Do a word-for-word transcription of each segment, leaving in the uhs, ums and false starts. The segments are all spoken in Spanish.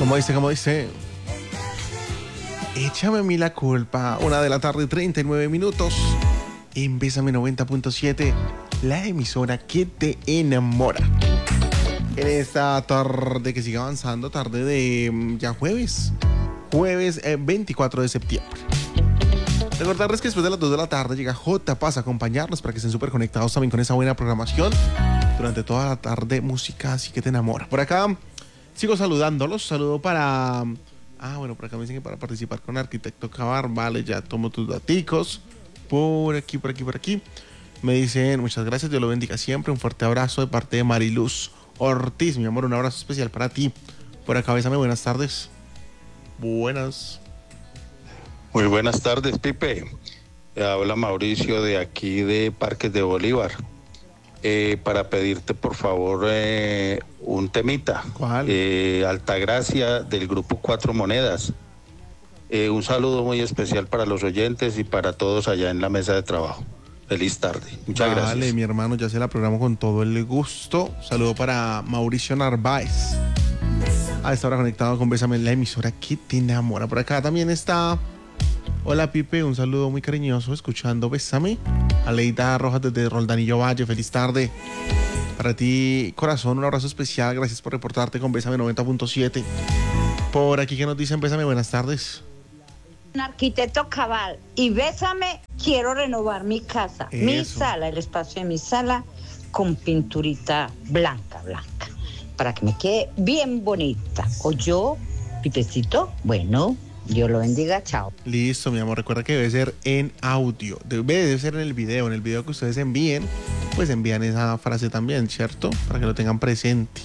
Como dice, como dice. Échame a mí la culpa. Una de la tarde, treinta y nueve minutos. En Bésame noventa punto siete, la emisora que te enamora. En esta tarde que sigue avanzando, tarde de ya jueves. Jueves eh, veinticuatro de septiembre. Recordarles que después de las dos de la tarde llega J Paz a acompañarnos para que estén súper conectados también con esa buena programación. Durante toda la tarde, música así que te enamora. Por acá sigo saludándolos. Saludo para... Ah, bueno, por acá me dicen que para participar con Arquitecto Cavar. Vale, ya tomo tus daticos. Por aquí, por aquí, por aquí. Me dicen, muchas gracias, Dios lo bendiga siempre. Un fuerte abrazo de parte de Mariluz Ortiz. Mi amor, un abrazo especial para ti. Por acá, bésame, buenas tardes. Buenas. Muy buenas tardes, Pipe. Habla Mauricio de aquí de Parques de Bolívar. Eh, para pedirte, por favor, eh, un temita. ¿Cuál? Eh, Altagracia, del grupo Cuatro Monedas. Eh, un saludo muy especial para los oyentes y para todos allá en la mesa de trabajo. Feliz tarde. Muchas vale, gracias. Vale, mi hermano, ya se la programo con todo el gusto. Saludo para Mauricio Narváez. A esta hora conectado con Bésame, la emisora que te enamora. Por acá también está... Hola, Pipe, un saludo muy cariñoso, escuchando Bésame. Aleida Rojas desde Roldanillo Valle, feliz tarde. Para ti, corazón, un abrazo especial. Gracias por reportarte con Bésame noventa punto siete. Por aquí que nos dicen, Bésame, buenas tardes. Arquitecto Cabal, y Bésame, quiero renovar mi casa, Eso. mi sala, el espacio de mi sala, con pinturita blanca, blanca, para que me quede bien bonita. O yo, Pipecito, bueno, Dios lo bendiga, chao. Listo, mi amor, recuerda que debe ser en audio, debe, debe ser en el video, en el video que ustedes envíen, pues envían esa frase también, ¿cierto? Para que lo tengan presente.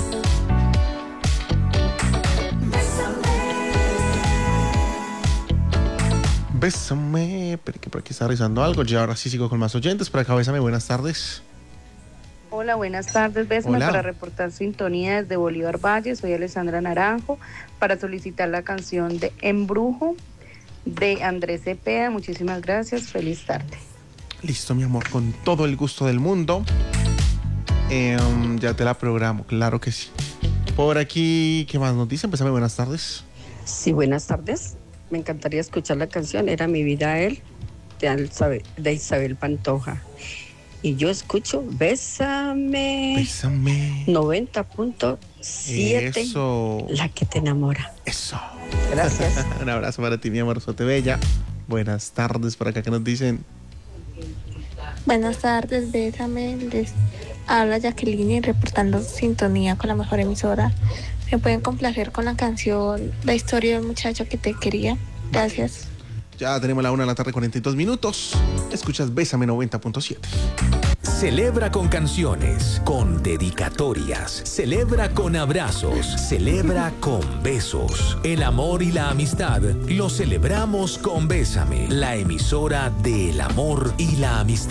Bésame, pero que por aquí está revisando algo. Ya ahora sí sigo con más oyentes. Por acá, Bésame, buenas tardes. Hola, buenas tardes. Bésame Hola. para reportar sintonía desde Bolívar Valle. Soy Alessandra Naranjo para solicitar la canción de Embrujo de Andrés Cepeda. Muchísimas gracias. Feliz tarde. Listo, mi amor, con todo el gusto del mundo. Eh, ya te la programo, claro que sí. Por aquí, ¿qué más nos dicen? Bésame, buenas tardes. Sí, buenas tardes. Me encantaría escuchar la canción Era mi vida él, de, Isabel, de Isabel Pantoja. Y yo escucho Bésame, Bésame. noventa punto siete, Eso. la que te enamora. Eso. Gracias. Un abrazo para ti, mi amor, sote bella. Buenas tardes, por acá, ¿qué nos dicen? Buenas tardes, Bésame. Les habla Jacqueline reportando sintonía con la mejor emisora. ¿Me pueden complacer con la canción La historia del muchacho que te quería? Gracias. Ya tenemos la una de la tarde, cuarenta y dos minutos. Escuchas Bésame noventa punto siete. Celebra con canciones, con dedicatorias, celebra con abrazos, celebra con besos. El amor y la amistad lo celebramos con Bésame, la emisora del amor y la amistad.